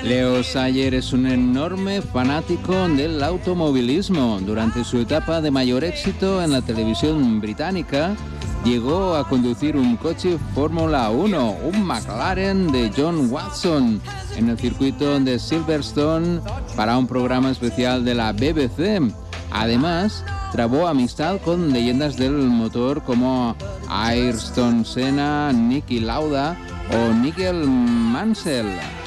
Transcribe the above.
Leo Sayer es un enorme fanático del automovilismo. Durante su etapa de mayor éxito en la televisión británica, llegó a conducir un coche Fórmula 1, un McLaren de John Watson, en el circuito de Silverstone para un programa especial de la BBC. Además, trabó amistad con leyendas del motor como Ayrton Senna, Niki Lauda o Nigel Mansell.